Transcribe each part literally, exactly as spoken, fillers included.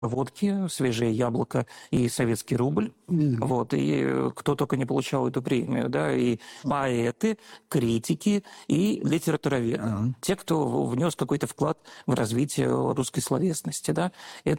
водки, свежее яблоко и советский рубль. Mm. Вот, и кто только не получал эту премию, да, и поэты, критики и литературоведы. Uh-huh. Те, кто внес какой-то вклад в развитие русской словесности, да.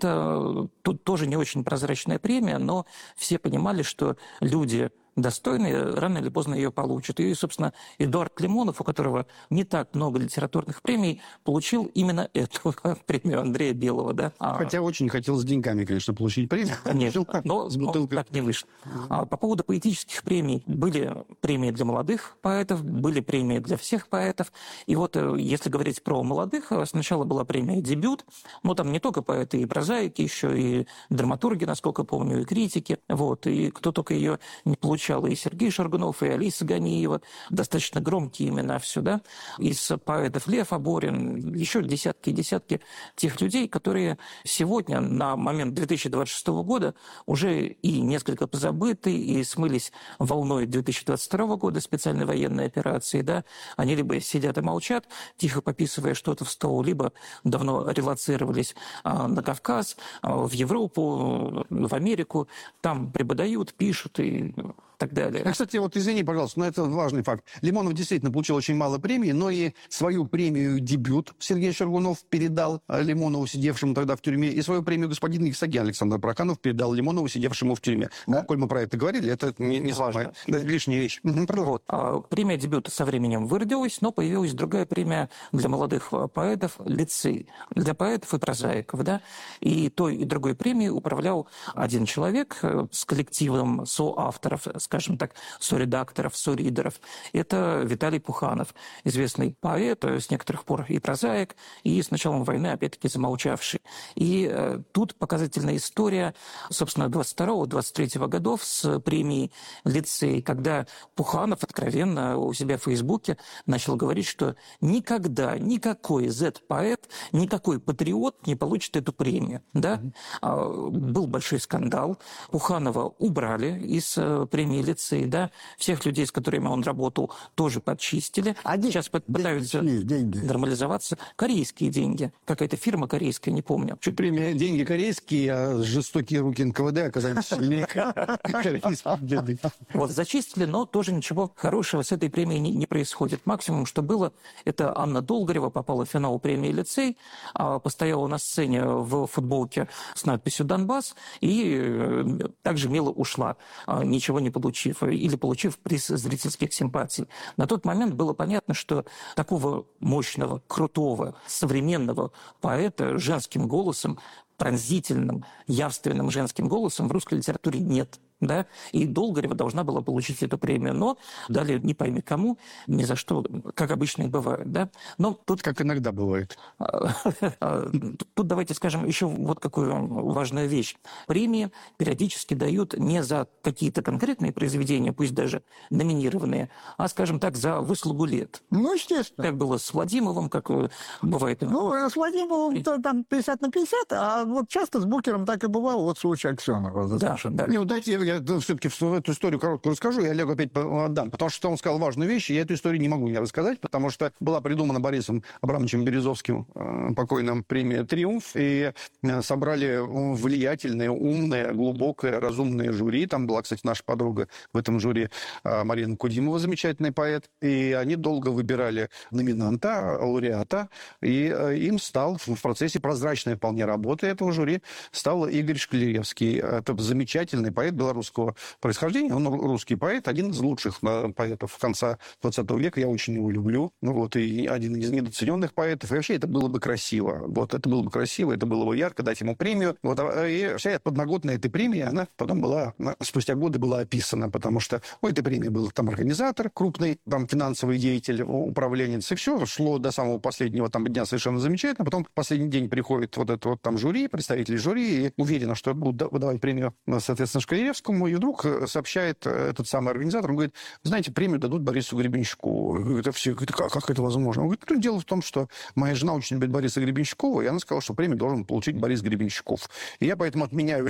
Это тут тоже не очень прозрачная премия, но все понимали, что люди достойные, рано или поздно ее получат. И, собственно, Эдуард Лимонов, у которого не так много литературных премий, получил именно эту премию Андрея Белого. Да? Хотя очень хотел с деньгами, конечно, получить премию. Конечно, но, но так не вышло. А по поводу поэтических премий. Были премии для молодых поэтов, были премии для всех поэтов. И вот если говорить про молодых, сначала была премия «Дебют», но там не только поэты и прозаики, еще и драматурги, насколько помню, и критики. Вот, и кто только ее не получил. И Сергей Шаргунов, и Алиса Ганиева, достаточно громкие имена все, да, из поэтов Лев Аборин, еще десятки и десятки тех людей, которые сегодня, на момент две тысячи двадцать шестого года, уже и несколько позабыты, и смылись волной две тысячи двадцать второго года специальной военной операции, да, они либо сидят и молчат, тихо пописывая что-то в стол, либо давно релоцировались на Кавказ, в Европу, в Америку, там преподают, пишут и так далее. А, кстати, вот извини, пожалуйста, но это важный факт. Лимонов действительно получил очень мало премий, но и свою премию «Дебют» Сергей Шаргунов передал Лимонову, сидевшему тогда в тюрьме, и свою премию господин Иксаген Александр Проканов передал Лимонову, сидевшему в тюрьме. Да? Коль мы про это говорили, это не, не важно. Да, лишняя вещь. Вот. А премия «Дебют» со временем выродилась, но появилась другая премия для молодых поэтов «Лицей», для поэтов и прозаиков. Да? И той и другой премией управлял один человек с коллективом соавторов, скажем так, соредакторов, соридеров. Это Виталий Пуханов, известный поэт, с некоторых пор и прозаик, и с началом войны, опять-таки, замолчавший. И э, тут показательная история, собственно, двадцать второго — двадцать третьего годов с премией «Лицей», когда Пуханов откровенно у себя в Фейсбуке начал говорить, что никогда никакой зет-поэт, никакой патриот не получит эту премию. Да? Mm-hmm. Был большой скандал. Пуханова убрали из премии «Лицей», да, всех людей, с которыми он работал, тоже подчистили. А сейчас пытаются деньги. нормализоваться. Корейские деньги. Какая-то фирма корейская, не помню. Чуть премия деньги корейские, а жестокие руки эн ка вэ дэ оказались сильнее корейских денег. Вот, зачистили, но тоже ничего хорошего с этой премией не, не происходит. Максимум, что было, это Анна Долгорева попала в финал премии «Лицей», постояла на сцене в футболке с надписью «Донбасс» и также мило ушла, ничего не получив, или получив приз зрительских симпатий. На тот момент было понятно, что такого мощного, крутого, современного поэта женским голосом, пронзительным, явственным женским голосом в русской литературе нет. Да? И Долгорева должна была получить эту премию, но дали не пойми кому, ни за что, как обычно и бывает. Да? Но тут... Как иногда бывает. Тут давайте скажем еще вот какую важную вещь. Премии периодически дают не за какие-то конкретные произведения, пусть даже номинированные, а, скажем так, за выслугу лет. Ну, естественно. Как было с Владимировым, как бывает. Ну, с Владимировым там пятьдесят на пятьдесят, а вот часто с Букером так и бывало, вот случай Аксенова. Да, да. Не, дайте я все-таки эту историю короткую расскажу, я Олегу опять отдам, потому что он сказал важную вещь, и я эту историю не могу не рассказать, потому что была придумана Борисом Абрамовичем Березовским, покойным, премия «Триумф», и собрали влиятельное, умное, глубокое, разумное жюри. Там была, кстати, наша подруга в этом жюри Марина Кудимова, замечательный поэт, и они долго выбирали номинанта, лауреата, и им стал в процессе прозрачной вполне работы этого жюри стал Игорь Шкляревский. Это замечательный поэт белорусского происхождения, он русский поэт, один из лучших поэтов конца двадцатого века, я очень его люблю, ну вот, и один из недооцененных поэтов, и вообще это было бы красиво, вот, это было бы красиво, это было бы ярко, дать ему премию, вот, и вся подноготная этой премии, она потом была, спустя годы была описана, потому что у этой премии был там организатор крупный, там финансовый деятель, управленец, и все шло до самого последнего там дня совершенно замечательно, потом в последний день приходит вот это вот там жюри, представители жюри, и уверенно, что будут выдавать премию, соответственно, Шкляревскому, Гребенщикову мой друг сообщает, этот самый организатор, он говорит, знаете, премию дадут Борису Гребенщикову. Это все, как, как это возможно? Он говорит, ну, дело в том, что моя жена очень любит Бориса Гребенщикова, и она сказала, что премию должен получить Борис Гребенщиков. И я поэтому отменяю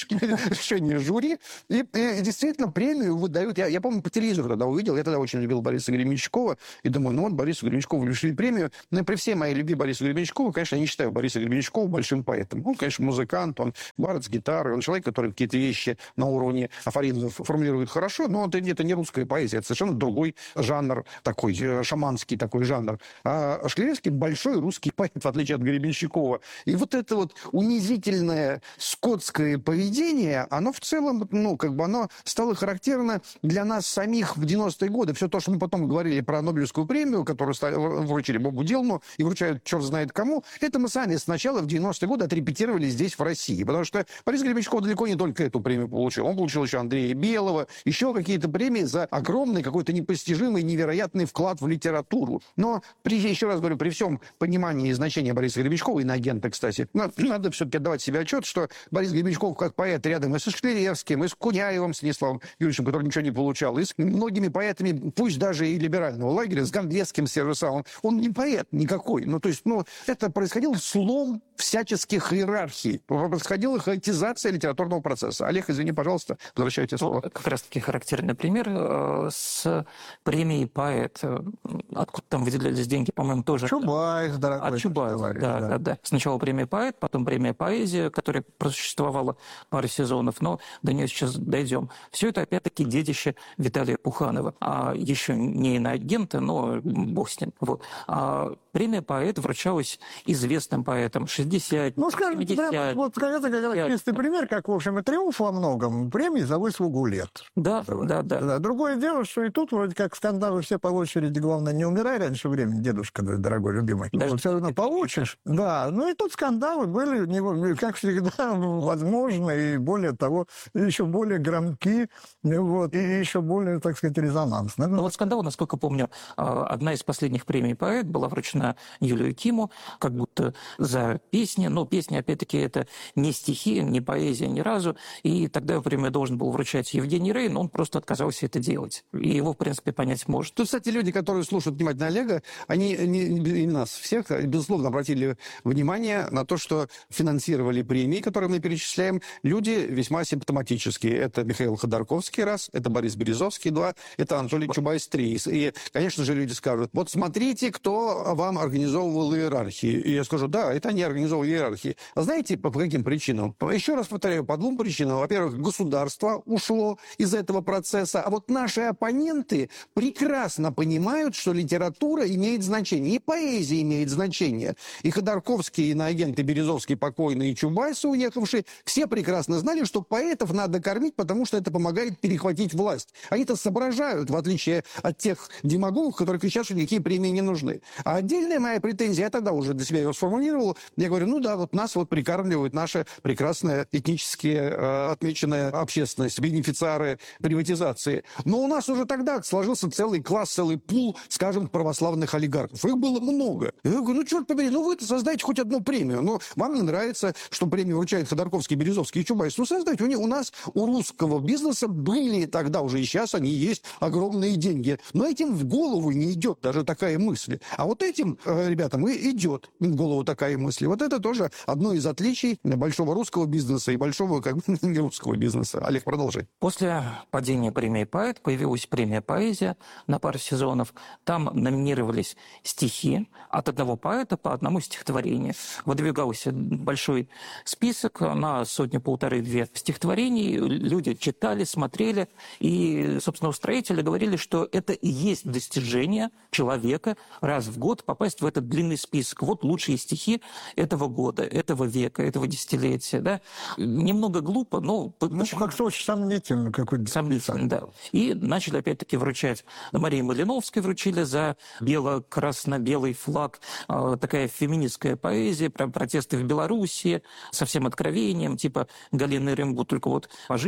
решение жюри. И, и действительно, премию выдают. Я, я, помню, по телевизору тогда увидел, я тогда очень любил Бориса Гребенщикова, и думаю, ну вот Борису Гребенщикову решили премию. Но при всей моей любви Бориса Гребенщикова, конечно, я не считаю Бориса Гребенщикова большим поэтом. Он, конечно, музыкант, он бард с гитарой, он человек, который какие-то вещи на уровне афоризмов формулирует хорошо, но это, это не русская поэзия, это совершенно другой жанр, такой шаманский такой жанр. А Шлевецкий большой русский поэт, в отличие от Гребенщикова. И вот это вот унизительное скотское поведение, оно в целом, ну, как бы оно стало характерно для нас самих в девяностые годы. Все то, что мы потом говорили про Нобелевскую премию, которую вручили Бобу Дилану и вручают черт знает кому, это мы сами сначала в девяностые годы отрепетировали здесь, в России. Потому что Борис Гребенщиков далеко не только эту премию получил. Он получил еще Андрея Белого, еще какие-то премии за огромный, какой-то непостижимый, невероятный вклад в литературу. Но, при, еще раз говорю, при всем понимании и значении Бориса Гребенщикова, иноагента, кстати, надо все-таки отдавать себе отчет, что Борис Гребенщиков как поэт рядом и со Шклеревским, и с Куняевым Станиславом Юрьевичем, который ничего не получал, и с многими поэтами, пусть даже и либерального лагеря, с Гондлевским, с тем же самым. Он не поэт никакой. Ну, то есть, ну, это происходил слом всяческих иерархий. Происходила хаотизация литературного процесса. Олег, извини, пожалуйста, возвращайте слово. Ну, как раз-таки характерный пример э, с премией «Поэт». Откуда там выделялись деньги, по-моему, тоже... Чубайс, дорогой. От Чубайса, товарищ, да, да, да, да. Сначала премия «Поэт», потом премия «Поэзия», которая просуществовала пару сезонов, но до нее сейчас дойдем. Все это, опять-таки, детище Виталия Пуханова. А еще не иноагента, но бог с ним. Вот. А премия «Поэт» вручалась известным поэтам шестьдесят, ну, скажем, семьдесят. Прям, вот это как раз чистый пример, как, в общем, и «Триумф» во многом. Премии за выслугу лет. Да, да, да, да. Другое дело, что и тут вроде как скандалы все по очереди. Главное, не умирай раньше времени, дедушка, дорогой, любимый. Даже вот, все равно получишь. Да, ну и тут скандалы были, не, как всегда, возможно, и более того, еще более громки, вот, и еще более, так сказать, резонансные. Ну вот скандал, насколько помню, одна из последних премий «Поэт» была вручена Юлию Киму, как будто за песни. Но песни, опять-таки, это не стихи, не поэзия ни разу. И тогда премию должен был вручать Евгений Рей, но он просто отказался это делать. И его, в принципе, понять может. Тут, кстати, люди, которые слушают внимательно Олега, они, не, и нас всех, безусловно, обратили внимание на то, что финансировали премии, которые мы перечисляем, люди весьма симптоматические. Это Михаил Ходорковский, раз, это Борис Березовский, два, это Анатолий Чубайс, три. И, конечно же, люди скажут, вот смотрите, кто вам организовывал иерархии. И я скажу, да, это они организовывали иерархии. А знаете, по, по каким причинам? Еще раз повторяю, по двум причинам. Во-первых, государство ушло из этого процесса, а вот наши оппоненты прекрасно понимают, что литература имеет значение, и поэзия имеет значение. И Ходорковский, и иноагент, и Березовский покойный, и Чубайс, уехавший, все прекрасно знали, что поэтов надо кормить, потому что это помогает перехватить власть. Они-то соображают, в отличие от тех демагогов, которые кричат, что никакие премии не нужны. А отдельная моя претензия, я тогда уже для себя ее сформулировал, я говорю, ну да, вот нас вот прикармливает наша прекрасная этнически э, отмеченная общественность, бенефициары приватизации. Но у нас уже тогда сложился целый класс, целый пул, скажем, православных олигархов. Их было много. Я говорю, ну черт побери, ну вы-то создайте хоть одну премию. Ну, вам не нравится, что премию вручают Ходорковский, Березовский и Чубайс. Ну, создайте. У, них, у нас, у русского бизнеса были тогда уже, и сейчас они есть, огромные деньги. Но этим в голову не идет даже такая мысль. А вот этим э, ребятам и идет в голову такая мысль. Вот это тоже одно из отличий большого русского бизнеса и большого, как бы, не русского бизнеса. Олег, продолжай. После падения премии «Поэт» появилась премия «Поэзия» на пару сезонов. Там номинировались стихи от одного поэта по одному стихотворению. Выдвигался большой список на сотню-полторы-две стихотворений. Люди читали, смотрели. И, собственно, устроители говорили, что это и есть достижение человека раз в год попасть в этот длинный список. Вот лучшие стихи этого года, этого века, этого десятилетия. Да? Немного глупо, но... Ну, как-то очень сомнительно. Какой-то... Сомнительно, да. И начали опять-таки вручать. Марии Малиновской вручили за бело-красно-белый флаг. Такая феминистская поэзия про протесты в Белоруссии со всем откровением, типа Галины Рымбу, только вот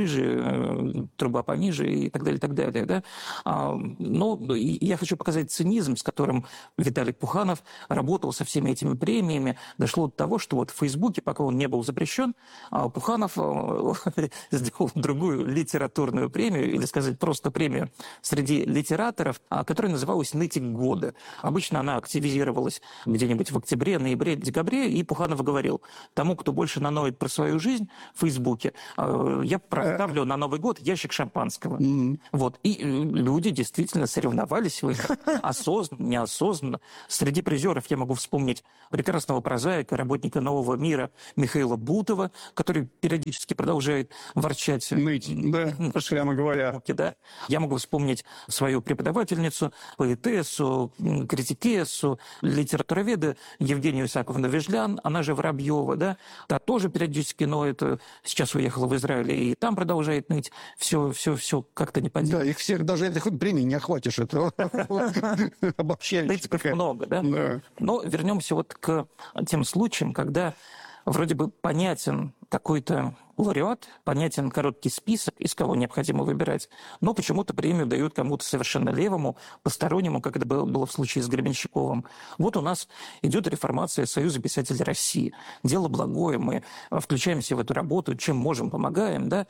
пожиже, труба пониже и так далее, и так далее. Да? Но я хочу показать цинизм, с которым Виталий Пуханов работал со всеми этими премиями. Дошло до того, что вот в Фейсбуке, пока он не был запрещен, Пуханов такую другую литературную премию, или сказать просто премию среди литераторов, которая называлась «Нытик года». Обычно она активизировалась где-нибудь в октябре, ноябре, декабре, и Пуханов говорил: тому, кто больше наноет про свою жизнь в Фейсбуке, я проставлю на Новый год ящик шампанского. Mm-hmm. Вот. И люди действительно соревновались в этом, осознанно, неосознанно. Среди призеров я могу вспомнить прекрасного прозаика, работника «Нового мира» Михаила Бутова, который периодически продолжает ворчать. Ныть, да, прямо говоря. Да. Я могу вспомнить свою преподавательницу, поэтессу, критикессу, литературоведа Евгению Исааковну Вежлян, она же Воробьева, да, та тоже периодически ноет, сейчас уехала в Израиль, и там продолжает ныть. Все, все, все как-то не поделать. Да, их всех даже этих вот премий не охватишь, этого обобщаешь. Нытиков много, да? Да. Но вернемся вот к тем случаям, когда вроде бы понятен какой-то лауреат, понятен короткий список, из кого необходимо выбирать, но почему-то премию дают кому-то совершенно левому, постороннему, как это было, было в случае с Гребенщиковым. Вот у нас идет реформация Союза писателей России. Дело благое, мы включаемся в эту работу, чем можем, помогаем, да,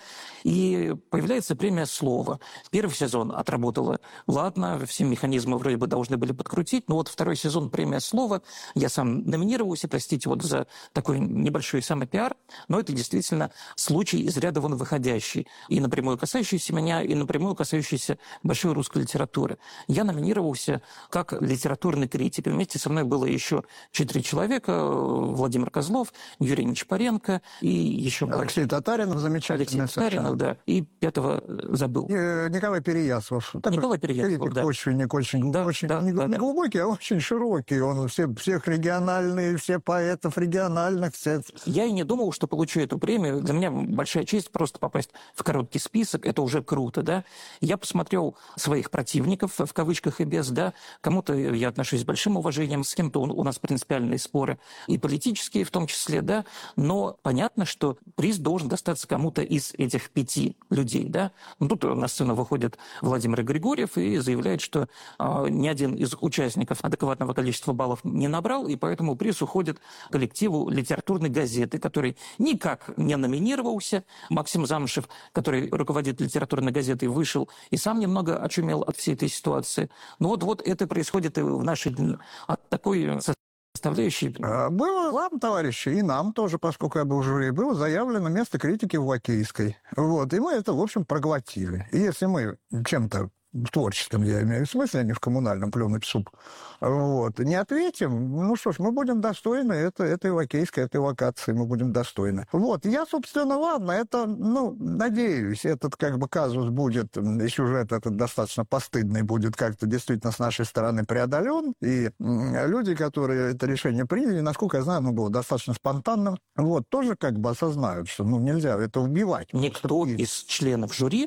и появляется премия «Слово». Первый сезон отработала, ладно, все механизмы вроде бы должны были подкрутить, но вот второй сезон премия «Слово», я сам номинировался, простите, вот за такой небольшой самопиар, но это действительно случай из ряда вон выходящий, и напрямую касающийся меня, и напрямую касающийся большой русской литературы. Я номинировался как литературный критик. Вместе со мной было еще четыре человека: Владимир Козлов, Юрий Нечапаренко и еще... Алексей Татаринов, замечательный. Алексей Татаринов, да, и пятого забыл. И Николай Переяслав. Николай Переяслав, да. Очень, очень, да, очень да, не, да, не да. глубокий, а очень широкий. Он все, всех региональных, все поэтов региональных. Все... Я и не думал, что получу эту премию. Для меня большая честь просто попасть в короткий список. Это уже круто, да. Я посмотрел своих противников, в кавычках и без, да. Кому-то я отношусь с большим уважением, с кем-то у нас принципиальные споры, и политические в том числе, да. Но понятно, что приз должен достаться кому-то из этих пяти людей, да. Ну, тут на сцену выходит Владимир Григорьев и заявляет, что э, ни один из участников адекватного количества баллов не набрал, и поэтому приз уходит коллективу литературной газеты, который никак не номинировался. Максим Замышев, который руководит литературной газетой, вышел и сам немного очумел от всей этой ситуации. Но вот, вот это происходит и в нашей дни от такой составляющей. Было вам, товарищи, и нам тоже, поскольку я был в жюри, было заявлено место критики в Лакейской. Вот, и мы это, в общем, проглотили. И если мы чем-то в творческом, я имею в смысле, а не в коммунальном плюнуть в суп, вот, не ответим, ну что ж, мы будем достойны это, этой лакейской, этой локации, мы будем достойны. Вот, я, собственно, ладно, это, ну, надеюсь, этот, как бы, казус будет, и сюжет этот достаточно постыдный будет как-то действительно с нашей стороны преодолен, и люди, которые это решение приняли, насколько я знаю, оно было достаточно спонтанным, вот, тоже, как бы, осознают, что, ну, нельзя это убивать. Никто из членов жюри,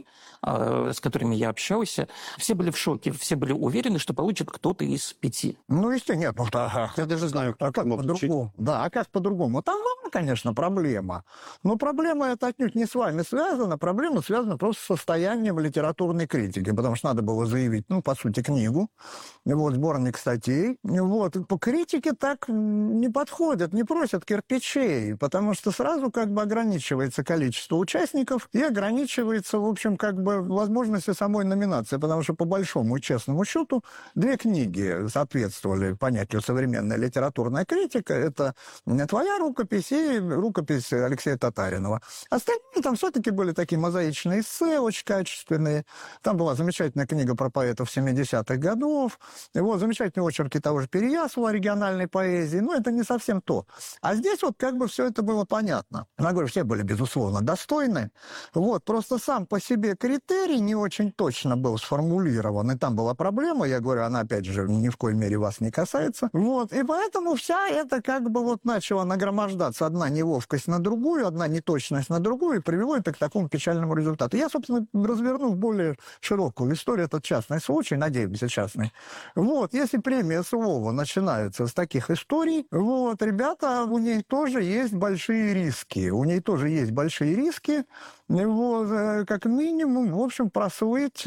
с которыми я общался, все были в шоке, все были уверены, что получит кто-то из пяти. Ну, если нет, ну, ага. Я даже знаю, а как по-другому. Да, а как по-другому? Там, конечно, проблема. Но проблема эта отнюдь не с вами связана. Проблема связана просто с состоянием литературной критики, потому что надо было заявить, ну, по сути, книгу, вот, сборник статей. Вот, по критике так не подходят, не просят кирпичей, потому что сразу как бы ограничивается количество участников и ограничивается, в общем, как бы возможности самой номинации, потому что по большому и честному счету две книги соответствовали понятию современная литературная критика. Это твоя рукопись и рукопись Алексея Татаринова. Остальные там все-таки были такие мозаичные эссе, очень качественные. Там была замечательная книга про поэтов семидесятых годов. Вот, замечательные очерки того же Переяслава, региональной поэзии. Но это не совсем то. А здесь вот как бы все это было понятно. Я говорю, все были, безусловно, достойны. Вот, просто сам по себе критерий не очень точно был сформулирован. И там была проблема. Я говорю, она, опять же, ни в коей мере вас не касается. Вот, и поэтому вся эта как бы вот начала нагромождаться одна неловкость на другую, одна неточность на другую, и привело это к такому печальному результату. Я, собственно, разверну в более широкую историю. Это частный случай, надеемся, частный. Вот, если премия «Слово» начинается с таких историй, вот, ребята, у ней тоже есть большие риски. У ней тоже есть большие риски, вот, как минимум, в общем, прослыть, так сказать,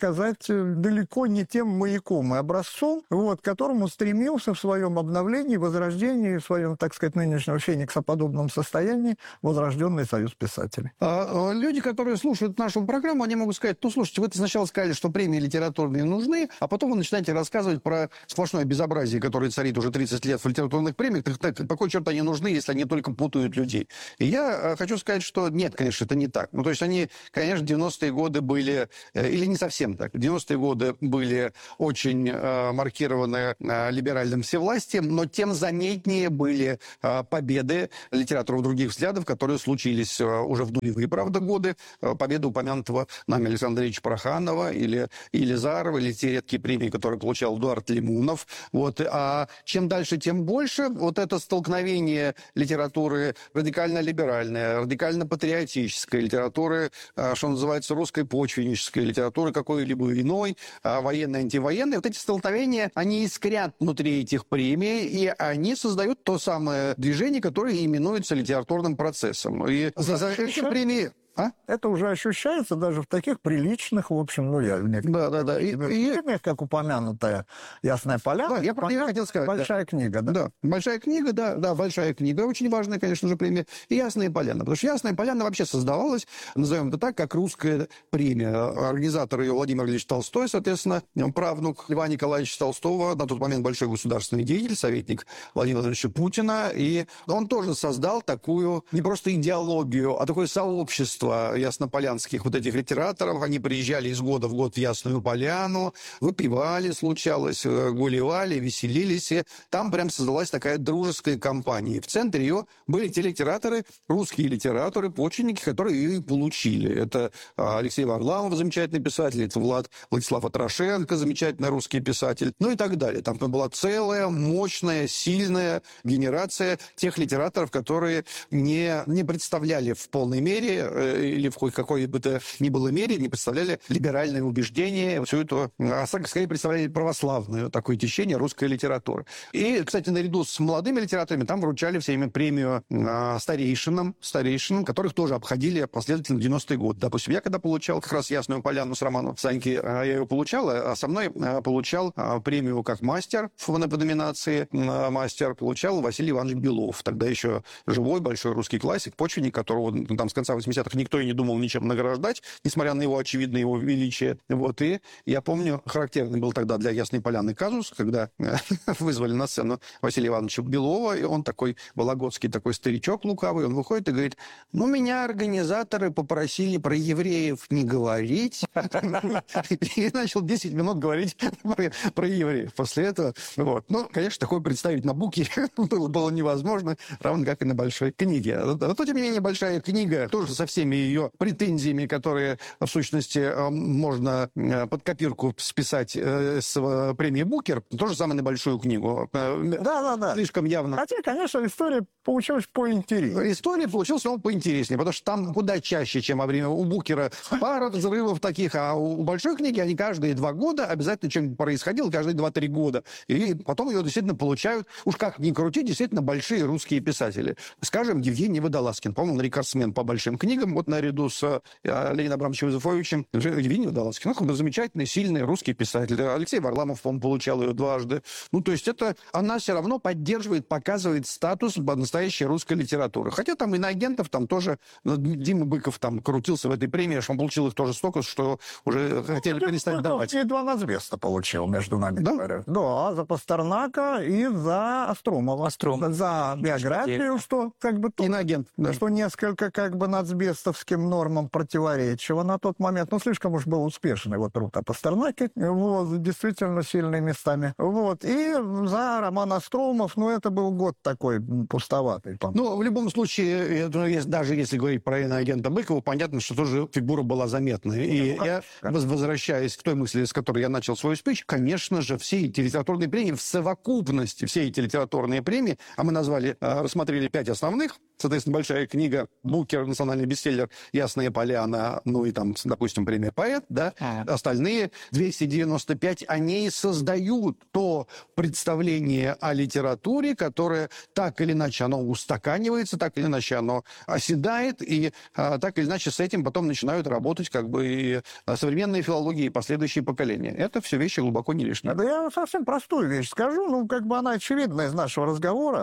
сказать, далеко не тем маяком и образцом, вот, к которому стремился в своем обновлении, возрождении, в своем, так сказать, нынешнем фениксоподобном состоянии возрожденный союз писателей. А, люди, которые слушают нашу программу, они могут сказать: ну, слушайте, вы сначала сказали, что премии литературные нужны, а потом вы начинаете рассказывать про сплошное безобразие, которое царит уже тридцать лет в литературных премиях. Так, так, по какой черт они нужны, если они только путают людей? И я хочу сказать, что нет, конечно, это не так. Ну, то есть они, конечно, в девяностые годы были, или не совсем так, в девяностые годы были очень э, маркированы э, либеральным всевластием, но тем заметнее были э, победы литераторов других взглядов, которые случились э, уже в нулевые, правда, годы. Э, победа упомянутого нами Александра Ильича Проханова или Елизарова, или те редкие премии, которые получал Эдуард Лимунов. Вот. А чем дальше, тем больше вот это столкновение литературы радикально-либеральной, радикально-патриотической, литературы, э, что называется, русской почвеннической, литературы какой-либо иной, э, военной, антивоенной. Вот эти столкновения, они искрят внутри этих премий, и они создают то самое движение, которое именуется литературным процессом. И за, за эти премии... А? Это уже ощущается даже в таких приличных, в общем, ну, я... Да, да, да. И, и... Как упомянутая «Ясная поляна». Да, я, я хотел сказать. Большая да. книга, да? Да, большая книга, да, да, большая книга. Очень важная, конечно же, премия. И «Ясная поляна». Потому что «Ясная поляна» вообще создавалась, назовем это так, как русская премия. Организатор ее Владимир Ильич Толстой, соответственно, правнук Льва Николаевича Толстого, на тот момент большой государственный деятель, советник Владимира Владимировича Путина. И он тоже создал такую, не просто идеологию, а такое сообщество яснополянских вот этих литераторов. Они приезжали из года в год в Ясную Поляну, выпивали, случалось, гулевали, веселились. И там прям создалась такая дружеская компания. И в центре ее были те литераторы, русские литераторы, почвенники, которые ее и получили. Это Алексей Варламов, замечательный писатель, это Влад Владислав Атрошенко, замечательный русский писатель, ну и так далее. Там была целая, мощная, сильная генерация тех литераторов, которые не, не представляли в полной мере или в хоть какой бы то ни было мере не представляли либеральные убеждения, всю эту, а скорее представляли православное такое течение русской литературы. И, кстати, наряду с молодыми литераторами там вручали все время премию а, старейшинам, старейшинам, которых тоже обходили последовательно в девяностые годы. Допустим, я когда получал как раз «Ясную поляну» с романом Саньки, а, я ее получал, а со мной а, получал а, премию как мастер в номинации а, мастер, получал Василий Иванович Белов, тогда еще живой, большой русский классик, почвенник, которого ну, там с конца восьмидесятых никто и не думал ничем награждать, несмотря на его очевидное его величие. Вот. И я помню, характерный был тогда для «Ясной поляны» казус, когда вызвали на сцену Василия Ивановича Белова, и он такой вологодский такой старичок лукавый, он выходит и говорит: ну, меня организаторы попросили про евреев не говорить. И начал десять минут говорить про евреев. После этого, вот. Ну, конечно, такое представить на буке было невозможно, равно как и на большой книге. Но, тем не менее, большая книга тоже со всеми ее претензиями, которые, в сущности, можно под копирку списать с премии Букер, тоже самое на большую книгу. Да, да, да. Слишком явно. Хотя, конечно, история получилась поинтереснее. История получилась он поинтереснее, потому что там куда чаще, чем во время у Букера, пара взрывов таких, а у большой книги они каждые два года обязательно чем-нибудь происходило, каждые два-три года. И потом ее действительно получают, уж как ни крути, действительно большие русские писатели. Скажем, Евгений Водолазкин, по-моему, он рекордсмен по большим книгам, вот наряду с э, Леонидом Абрамовичем Юзефовичем. Евгений Водолазкин, он замечательный, сильный русский писатель. Алексей Варламов, по-моему, получал ее дважды. Ну, то есть это, она все равно поддерживает, показывает статус настоящей русской литературы. Хотя там иноагентов, там тоже Дима Быков там крутился в этой премии, что он получил их тоже столько, что уже хотели перестать давать. И два нацбеста получил, между нами да? говоря. Да, за Пастернака и за Остромова. Остром. За биографию, что как бы... Иноагент. Да. Что несколько как бы нацбестовским нормам противоречило на тот момент. Ну, слишком уж был успешный вот труд о Пастернаке. Вот, действительно сильными местами. Вот. И за роман Остромов, ну, это был год такой пустоватый. Ну, в любом случае, даже если говорить про иноагента Быкова, понятно, что тоже фигура была заметная. И ну, я, возвращаясь к той мысли, с которой я начал свою спич, конечно же, все эти литературные премии в совокупности, все эти литературные премии, а мы назвали, рассмотрели пять основных, соответственно, большая книга, Букер, национальный бестселлер, Миллер, «Ясная поляна», ну и там, допустим, премия «Поэт», да, А. остальные двести девяносто пять, они и создают то представление о литературе, которое так или иначе оно устаканивается, так или иначе оно оседает, и а, так или иначе с этим потом начинают работать как бы и современные филологии, и последующие поколения. Это все вещи глубоко не лишние. Да я совсем простую вещь скажу, ну, как бы она очевидна из нашего разговора.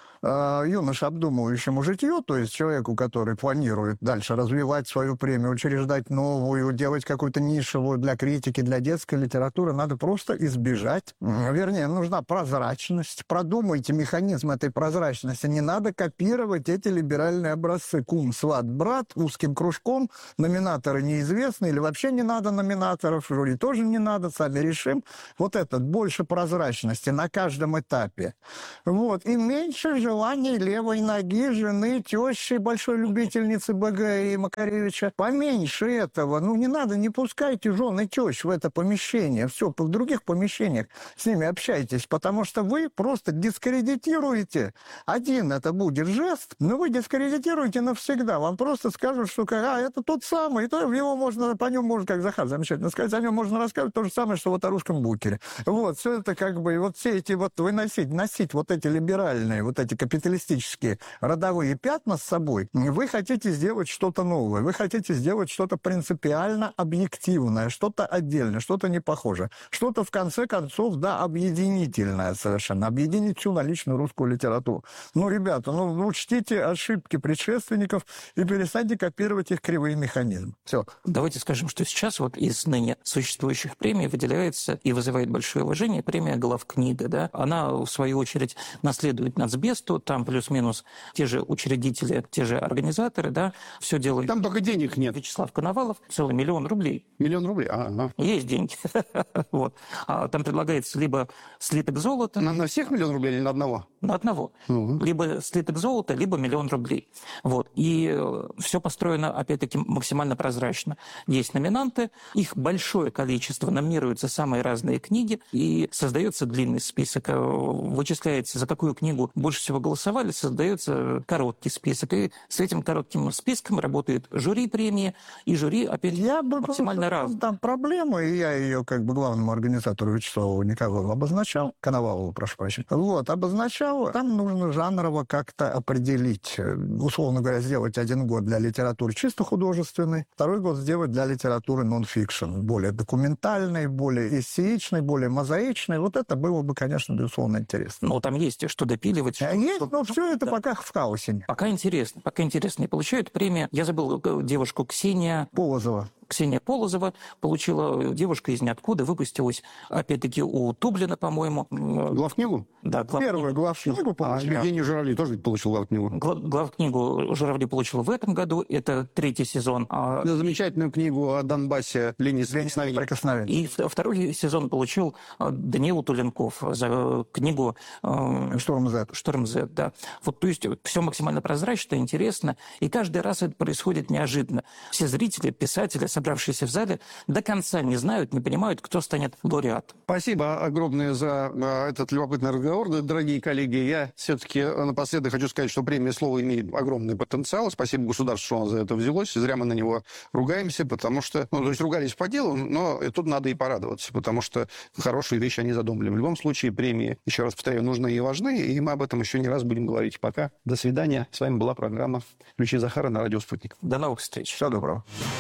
Э, юноше, обдумывающему житье, то есть человеку, который планирует дальше развивать свою премию, учреждать новую, делать какую-то нишевую для критики, для детской литературы, надо просто избежать. Вернее, нужна прозрачность. Продумайте механизм этой прозрачности. Не надо копировать эти либеральные образцы. Кум, сват, брат, узким кружком, номинаторы неизвестны, или вообще не надо номинаторов, жюри тоже не надо, сами решим. Вот это, больше прозрачности на каждом этапе. Вот. И меньше желаний левой ноги, жены, тещи, большой любительницы БГ и Макаревича. Поменьше этого. Ну, не надо, не пускайте жен и тещ в это помещение. Все, в других помещениях с ними общайтесь, потому что вы просто дискредитируете. Один это будет жест, но вы дискредитируете навсегда. Вам просто скажут, что а, это тот самый, и то его можно, по нему можно, как Захар замечательно сказать, о нем можно рассказывать то же самое, что вот о русском букере. Вот, все это как бы, вот все эти вот, выносить, носить вот эти либеральные, вот эти капиталистические родовые пятна с собой, вы хотите сделать что-то новое, вы хотите сделать что-то принципиально объективное, что-то отдельное, что-то не похожее, что-то, в конце концов, да, объединительное совершенно, объединить всю наличную русскую литературу. Ну, ребята, ну, учтите ошибки предшественников и перестаньте копировать их кривые механизмы. Все. Давайте скажем, что сейчас вот из ныне существующих премий выделяется и вызывает большое уважение премия «Главкнига». Да? Она, в свою очередь, наследует нацбесту, там плюс-минус те же учредители, те же организаторы, да, все делает. Там только денег нет. Вячеслав Коновалов, целый миллион рублей. Миллион рублей? А, ага. Есть деньги. Вот. А там предлагается либо слиток золота... На, на всех миллион рублей или на одного? На одного. Угу. Либо слиток золота, либо миллион рублей. Вот. И все построено, опять-таки, максимально прозрачно. Есть номинанты, их большое количество, номинируются самые разные книги, и создается длинный список. Вычисляется, за какую книгу больше всего голосовали, создается короткий список. И с этим коротким списком работает жюри премии, и жюри, опять, я бы максимально разное. Там проблема, и я ее как бы главному организатору Вячеславу Николаеву обозначал, Коновалову, прошу прощения, вот, обозначал, там нужно жанрово как-то определить, условно говоря, сделать один год для литературы чисто художественной, второй год сделать для литературы нон-фикшн, более документальной, более эссеичной, более мозаичной. Вот это было бы, конечно, безусловно, интересно. Ну, там есть что допиливать. А есть, что... но все это да. пока в хаосе. Пока интересно, пока интересно. И получают премию. Я забыл девушку Ксения... Полозова. Ксения Полозова получила, девушка из ниоткуда, выпустилась, опять-таки, у Тублина, по-моему. Главкнигу? Да, главкнигу. Первую главкнигу А получила. Евгений Журавли тоже получил главкнигу. Гла- главкнигу Журавли получила в этом году, это третий сезон. А... Замечательную книгу о Донбассе «Линии соприкосновения». Прикосновение. И второй сезон получил Даниил Туленков за книгу э, «Шторм Z». «Шторм Z», да. Вот, то есть все максимально прозрачно, интересно, и каждый раз это происходит неожиданно. Все зрители, писатели, собравшиеся в зале, до конца не знают, не понимают, кто станет лауреатом. Спасибо огромное за этот любопытный разговор, дорогие коллеги. Я все-таки напоследок хочу сказать, что премия «Слово» имеет огромный потенциал. Спасибо государству, что оно за это взялось. Зря мы на него ругаемся, потому что... Ну, то есть ругались по делу, но тут надо и порадоваться, потому что хорошие вещи они задумали. В любом случае, премии, еще раз повторяю, нужны и важны, и мы об этом еще не раз будем говорить. Пока. До свидания. С вами была программа «Ключи Захара» на радио «Спутник». До новых встреч. Всего доброго.